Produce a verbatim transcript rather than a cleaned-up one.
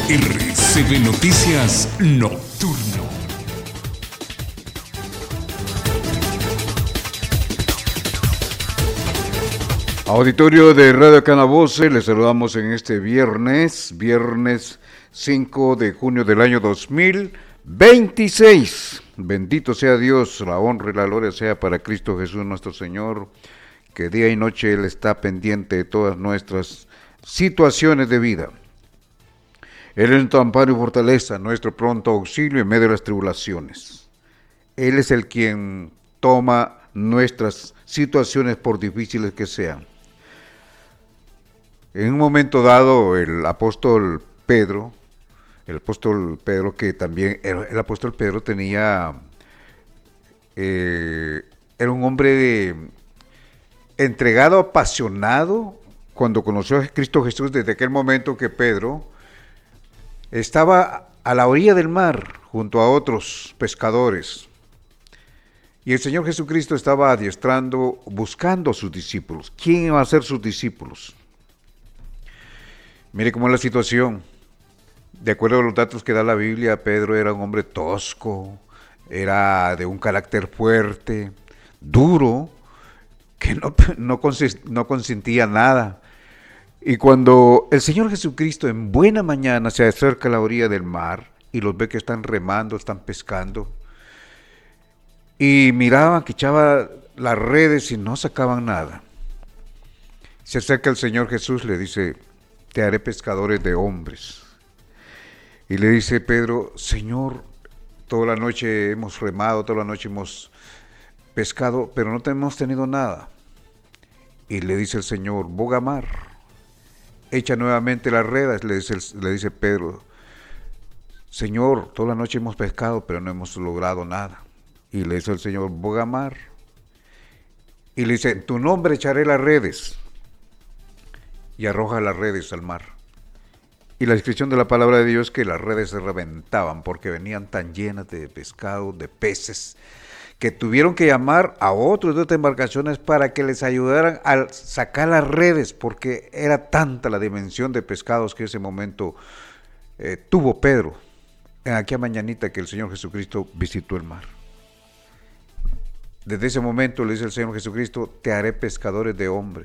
R C B Noticias Nocturno. Auditorio de Radio Canavoce, les saludamos en este viernes, viernes cinco de junio del año dos mil veintiséis. Bendito sea Dios, la honra y la gloria sea para Cristo Jesús nuestro Señor, que día y noche Él está pendiente de todas nuestras situaciones de vida. Él es nuestro amparo y fortaleza, nuestro pronto auxilio en medio de las tribulaciones. Él es el quien toma nuestras situaciones por difíciles que sean. En un momento dado, el apóstol Pedro, el apóstol Pedro que también, el apóstol Pedro tenía, eh, era un hombre de, entregado, apasionado, cuando conoció a Cristo Jesús, desde aquel momento que Pedro estaba a la orilla del mar, junto a otros pescadores, y el Señor Jesucristo estaba adiestrando, buscando a sus discípulos. ¿Quién iba a ser sus discípulos? Mire cómo es la situación. De acuerdo a los datos que da la Biblia, Pedro era un hombre tosco, era de un carácter fuerte, duro, que no, no, consist, no consentía nada. Y cuando el Señor Jesucristo en buena mañana se acerca a la orilla del mar y los ve que están remando, están pescando, y miraban que echaban las redes y no sacaban nada, se acerca el Señor Jesús, le dice: te haré pescadores de hombres. Y le dice Pedro: Señor, toda la noche hemos remado, toda la noche hemos pescado, pero no hemos tenido nada. Y le dice el Señor: boga mar, echa nuevamente las redes. Le dice, le dice Pedro: Señor, toda la noche hemos pescado, pero no hemos logrado nada. Y le dice el Señor: boga mar. Y le dice: en tu nombre echaré las redes. Y arroja las redes al mar. Y la descripción de la palabra de Dios es que las redes se reventaban porque venían tan llenas de pescado, de peces, que tuvieron que llamar a otros de otras embarcaciones para que les ayudaran a sacar las redes, porque era tanta la dimensión de pescados que en ese momento eh, tuvo Pedro, en aquella mañanita que el Señor Jesucristo visitó el mar. Desde ese momento le dice el Señor Jesucristo: te haré pescadores de hombres.